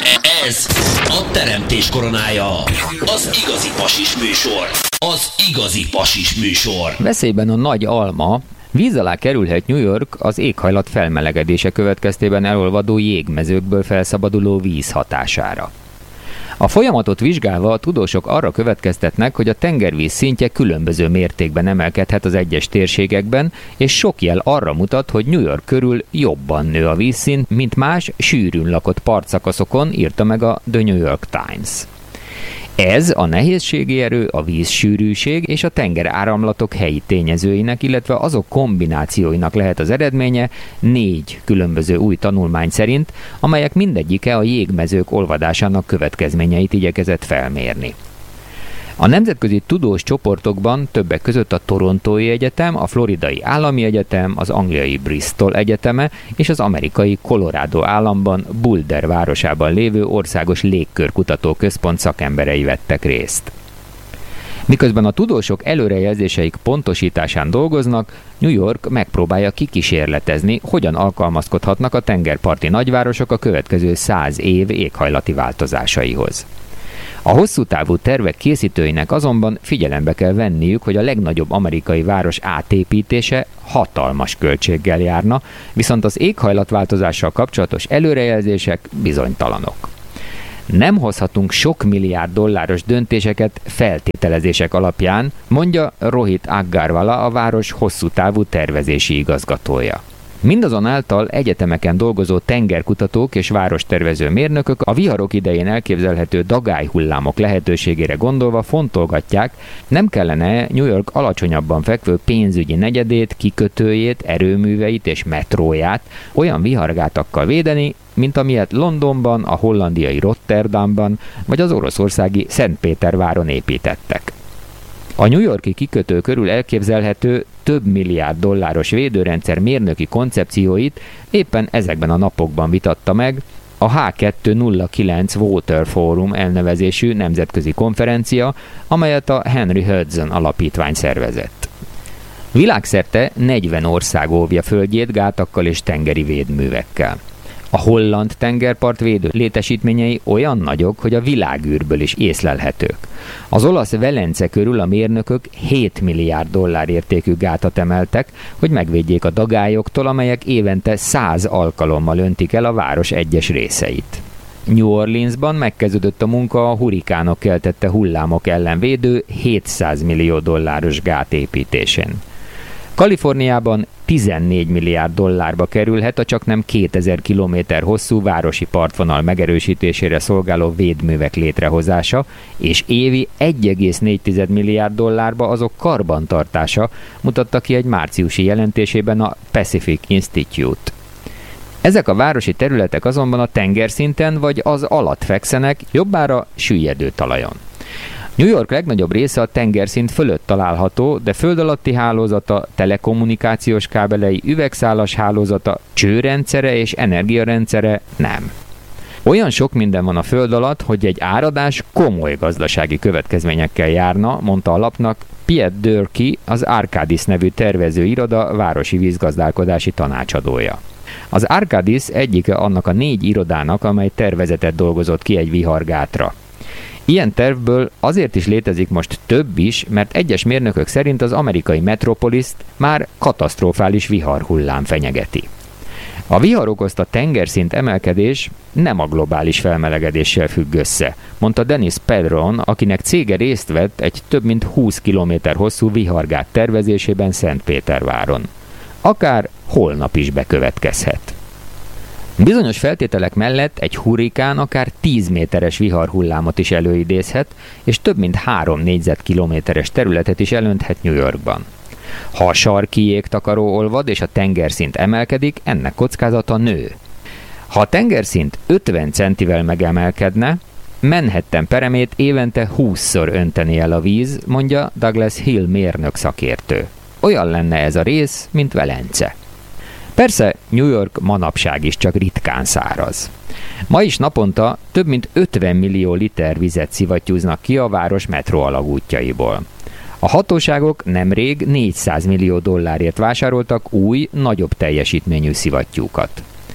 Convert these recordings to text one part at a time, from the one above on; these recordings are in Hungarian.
Ez a teremtés koronája. Az igazi pasis műsor. Az igazi pasis műsor. Veszélyben a nagy alma. Víz alá kerülhet New York az éghajlat felmelegedése következtében elolvadó jégmezőkből felszabaduló víz hatására. A folyamatot vizsgálva a tudósok arra következtetnek, hogy a tengervíz szintje különböző mértékben emelkedhet az egyes térségekben, és sok jel arra mutat, hogy New York körül jobban nő a vízszint, mint más sűrűn lakott partszakaszokon, írta meg a The New York Times. Ez a nehézségi erő, a vízsűrűség és a tengeráramlatok helyi tényezőinek, illetve azok kombinációinak lehet az eredménye 4 különböző új tanulmány szerint, amelyek mindegyike a jégmezők olvadásának következményeit igyekezett felmérni. A nemzetközi tudós csoportokban többek között a Torontói Egyetem, a Floridai Állami Egyetem, az angliai Bristol Egyeteme és az amerikai Colorado államban Boulder városában lévő országos légkörkutató központ szakemberei vettek részt. Miközben a tudósok előrejelzéseik pontosításán dolgoznak, New York megpróbálja kikísérletezni, hogyan alkalmazkodhatnak a tengerparti nagyvárosok a következő 100 év éghajlati változásaihoz. A hosszú távú tervek készítőinek azonban figyelembe kell venniük, hogy a legnagyobb amerikai város átépítése hatalmas költséggel járna, viszont az éghajlatváltozással kapcsolatos előrejelzések bizonytalanok. Nem hozhatunk sok milliárd dolláros döntéseket feltételezések alapján, mondja Rohit Aggarwala, a város hosszú távú tervezési igazgatója. Mindazonáltal egyetemeken dolgozó tengerkutatók és várostervező mérnökök a viharok idején elképzelhető dagályhullámok lehetőségére gondolva fontolgatják, nem kellene New York alacsonyabban fekvő pénzügyi negyedét, kikötőjét, erőműveit és metróját olyan vihargátakkal védeni, mint amilyet Londonban, a hollandiai Rotterdamban vagy az oroszországi Szentpéterváron építettek. A New York-i kikötő körül elképzelhető több milliárd dolláros védőrendszer mérnöki koncepcióit éppen ezekben a napokban vitatta meg a H209 Water Forum elnevezésű nemzetközi konferencia, amelyet a Henry Hudson alapítvány szervezett. Világszerte 40 ország óvja földjét gátakkal és tengeri védművekkel. A holland tengerpart védő létesítményei olyan nagyok, hogy a világűrből is észlelhetők. Az olasz Velence körül a mérnökök 7 milliárd dollár értékű gátat emeltek, hogy megvédjék a dagályoktól, amelyek évente 100 alkalommal öntik el a város egyes részeit. New Orleansban megkezdődött a munka a hurikánok keltette hullámok ellen védő 700 millió dolláros gát építésén. Kaliforniában 14 milliárd dollárba kerülhet a csaknem 2000 kilométer hosszú városi partvonal megerősítésére szolgáló védművek létrehozása, és évi 1,4 milliárd dollárba azok karbantartása, mutatta ki egy márciusi jelentésében a Pacific Institute. Ezek a városi területek azonban a tengerszinten vagy az alatt fekszenek, jobbára süllyedő talajon. New York legnagyobb része a tengerszint fölött található, de föld alatti hálózata, telekommunikációs kábelei, üvegszálas hálózata, csőrendszere és energiarendszere nem. Olyan sok minden van a föld alatt, hogy egy áradás komoly gazdasági következményekkel járna, mondta a lapnak Piet Durkee, az Arcadis nevű tervezőiroda városi vízgazdálkodási tanácsadója. Az Arcadis egyike annak a 4 irodának, amely tervezetet dolgozott ki egy vihargátra. Ilyen tervből azért is létezik most több is, mert egyes mérnökök szerint az amerikai metropoliszt már katasztrofális viharhullám fenyegeti. A vihar okozta tengerszint emelkedés nem a globális felmelegedéssel függ össze, mondta Dennis Pedron, akinek cége részt vett egy több mint 20 kilométer hosszú vihargát tervezésében Szentpéterváron. Akár holnap is bekövetkezhet. Bizonyos feltételek mellett egy hurrikán akár 10 méteres viharhullámot is előidézhet, és több mint 3 négyzetkilométeres területet is elönthet New Yorkban. Ha a sarki jégtakaró olvad és a tengerszint emelkedik, ennek kockázata nő. Ha a tengerszint 50 centivel megemelkedne, Manhattan peremét évente 20-szor önteni el a víz, mondja Douglas Hill mérnök szakértő. Olyan lenne ez a rész, mint Velence. Persze New York manapság is csak ritkán száraz. Ma is naponta több mint 50 millió liter vizet szivattyúznak ki a város metró alagútjaiból. A hatóságok nemrég 400 millió dollárért vásároltak új, nagyobb teljesítményű szivattyúkat.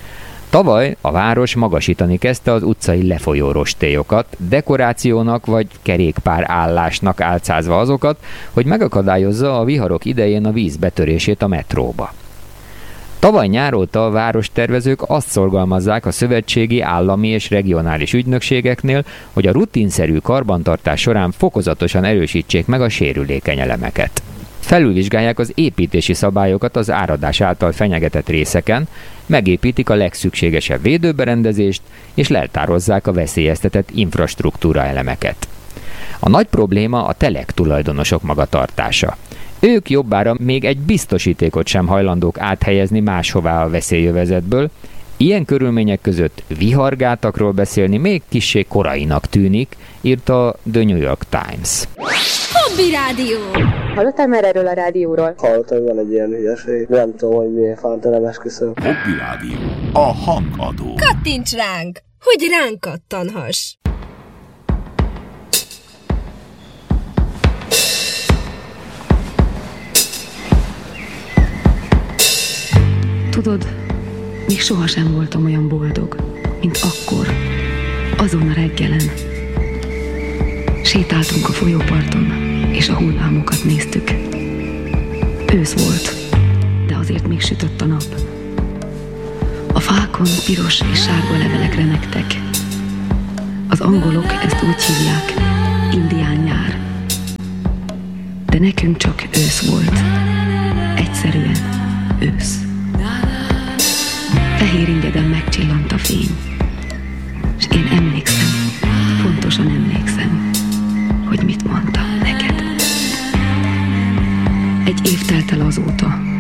Tavaly a város magasítani kezdte az utcai lefolyó rostélyokat, dekorációnak vagy kerékpár állásnak álcázva azokat, hogy megakadályozza a viharok idején a víz betörését a metróba. Tavaly nyár óta a várostervezők azt szorgalmazzák a szövetségi, állami és regionális ügynökségeknél, hogy a rutinszerű karbantartás során fokozatosan erősítsék meg a sérülékeny elemeket. Felülvizsgálják az építési szabályokat az áradás által fenyegetett részeken, megépítik a legszükségesebb védőberendezést, és leltározzák a veszélyeztetett infrastruktúra elemeket. A nagy probléma a telek tulajdonosok magatartása. Ők jobbára még egy biztosítékot sem hajlandók áthelyezni máshová a veszélyövezetből, ilyen körülmények között vihargátakról beszélni még kissé korainak tűnik, írta The New York Times. Hobby Rádió! Hallottál már erről a rádióról? Hallottam, van egy ilyen hülyeség. Nem tudom, hogy milyen fánta, esküszöm. Hobby Rádió. A hangadó. Kattints ránk, hogy ránk kattanhass! Tudod, még sohasem voltam olyan boldog, mint akkor, azon a reggelen. Sétáltunk a folyóparton, és a hullámokat néztük. Ősz volt, de azért még sütött a nap. A fákon piros és sárga levelek remegtek. Az angolok ezt úgy hívják, indián nyár. De nekünk csak ősz volt. Egyszerűen ősz. Fehér ingeden megcsillant a fény. És én emlékszem, pontosan emlékszem, hogy mit mondtam neked. Egy év telt el azóta,